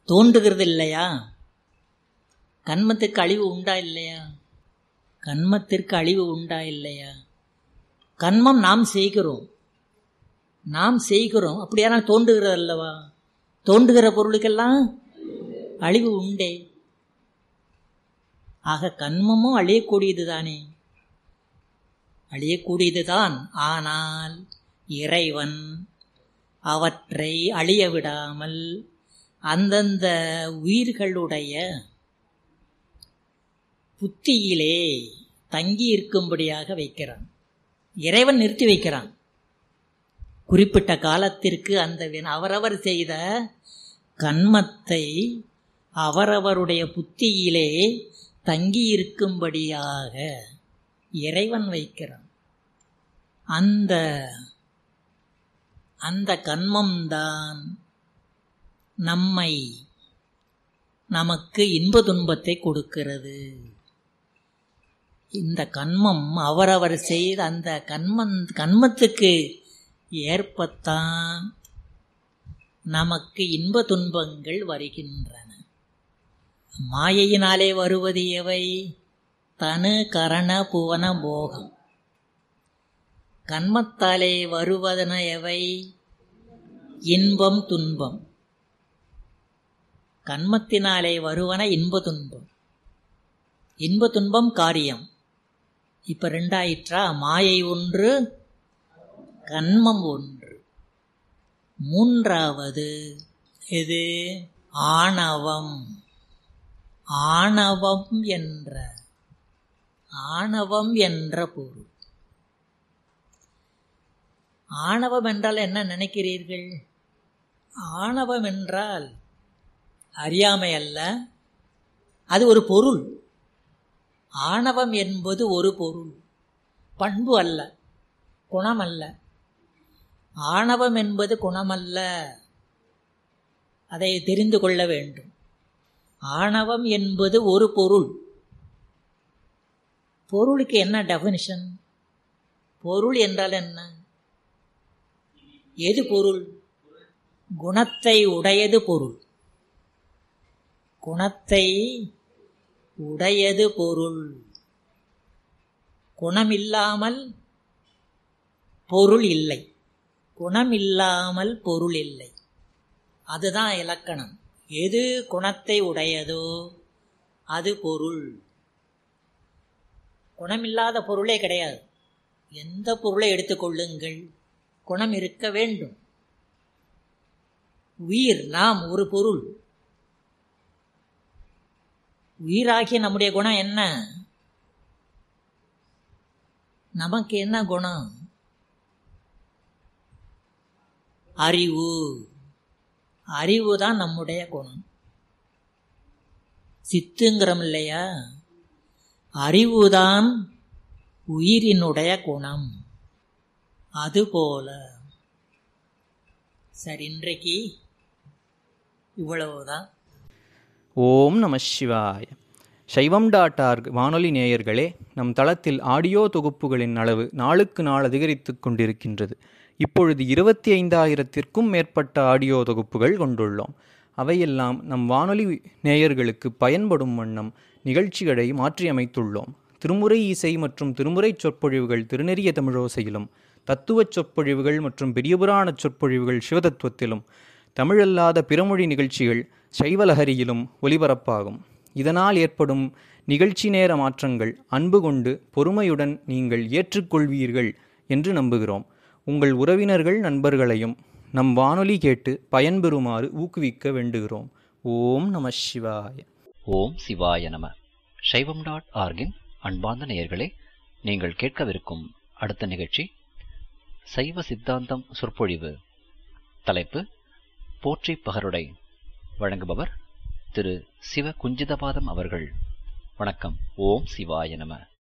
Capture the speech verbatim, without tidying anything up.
தோன்றுகிறது இல்லையா? கன்மத்துக்கு அழிவு உண்டா இல்லையா? கன்மத்திற்கு அழிவு உண்டா இல்லையா? கன்மம் நாம் செய்கிறோம், நாம் செய்கிறோம், அப்படியானால் தோன்றுகிறது அல்லவா? தோன்றுகிற பொருளுக்கெல்லாம் அழிவு உண்டே. ஆக கன்மமும் அழியக்கூடியது தானே, அழியக்கூடியதுதான். ஆனால் இறைவன் அவற்றை அழிய விடாமல் அந்தந்த உயிர்களுடைய புத்தியிலே தங்கி இருக்கும்படியாக வைக்கிறான். இறைவன் நிறுத்தி வைக்கிறான். குறிப்பிட்ட காலத்திற்கு அந்த அவரவர் செய்த கன்மத்தை அவரவருடைய புத்தியிலே தங்கி இருக்கும்படியாக இறைவன் வைக்கிறான். அந்த அந்த கன்மம்தான் நம்மை நமக்கு இன்ப துன்பத்தை கொடுக்கிறது. இந்த கன்மம் அவரவர் செய்த அந்த கன்மம் கன்மத்துக்கு ஏற்பத்தான் நமக்கு இன்ப துன்பங்கள் வருகின்றன. மாயையினாலே வருவது எவை? தனு கரண புவன போகம். கன்மத்தாலே வருவதன எவை? இன்பம் துன்பம். கன்மத்தினாலே வருவன இன்ப துன்பம். இன்ப துன்பம் காரியம். இப்ப ரெண்டாயிற்றா? மாயை ஒன்று, கன்மம் ஒன்று. மூன்றாவது இது ஆணவம். ஆணவம் என்ற ஆணவம் என்ற பொருள். ஆணவம் என்றால் என்ன நினைக்கிறீர்கள்? ஆணவம் என்றால் அறியாமை அல்ல, அது ஒரு பொருள். ஆணவம் என்பது ஒரு பொருள், பண்பு அல்ல, குணம் அல்ல. ஆணவம் என்பது குணமல்ல, அதை தெரிந்து கொள்ள வேண்டும். ஆணவம் என்பது ஒரு பொருள். பொருளுக்கு என்ன டெஃபினிஷன்? பொருள் என்றால் என்ன? எது பொருள்? குணத்தை உடையது பொருள். குணத்தை உடையது பொருள். குணமில்லாமல் பொருள் இல்லை, குணமில்லாமல் பொருள் இல்லை. அதுதான் இலக்கணம். எது குணத்தை உடையதோ அது பொருள். குணமில்லாத பொருளே கிடையாது. எந்த பொருளை எடுத்துக்கொள்ளுங்கள், குணம் இருக்க வேண்டும். உயிர், நாம் ஒரு பொருள். உயிராகிய நம்முடைய குணம் என்ன? நமக்கு என்ன குணம்? அறிவு. அறிவுதான் நம்முடைய குணம். சித்துங்கிறோம் இல்லையா? அறிவுதான் உயிரினுடைய குணம். அதுபோல சரி, இன்றைக்கு இவ்வளவுதான். ஓம் நம சிவாய. சைவம் டாட் ஆர்க் வானொலி நேயர்களே, நம் தளத்தில் ஆடியோ தொகுப்புகளின் அளவு நாளுக்கு நாள் அதிகரித்து கொண்டிருக்கின்றது. இப்பொழுது இருபத்தி ஐந்தாயிரத்திற்கும் மேற்பட்ட ஆடியோ தொகுப்புகள் கொண்டுள்ளோம். அவையெல்லாம் நம் வானொலி நேயர்களுக்கு பயன்படும் வண்ணம் நிகழ்ச்சிகளை மாற்றியமைத்துள்ளோம். திருமுறை இசை மற்றும் திருமுறை சொற்பொழிவுகள் திருநெறிய தமிழோசையிலும், தத்துவச் சொற்பொழிவுகள் மற்றும் பெரியபுராண சொற்பொழிவுகள் சிவதத்துவத்திலும், தமிழல்லாத பிறமொழி நிகழ்ச்சிகள் சைவலஹரியிலும் ஒலிபரப்பாகும். இதனால் ஏற்படும் நிகழ்ச்சி நேர மாற்றங்கள் அன்பு கொண்டு பொறுமையுடன் நீங்கள் ஏற்றுக்கொள்வீர்கள் என்று நம்புகிறோம். உங்கள் உறவினர்கள் நண்பர்களையும் நம் வானொலி கேட்டு பயன்பெறுமாறு ஊக்குவிக்க வேண்டுகிறோம். ஓம் நம சிவாய. ஓம் சிவாய நம. சைவம் டாட் ஆர்கின் அன்பார்ந்த நேயர்களே, நீங்கள் கேட்கவிருக்கும் அடுத்த நிகழ்ச்சி சைவ சித்தாந்தம் சொற்பொழிவு. தலைப்பு போற்றி பகருடை. வழங்குபவர் திரு சிவ குஞ்சிதபாதம் அவர்கள். வணக்கம். ஓம் சிவாய நம.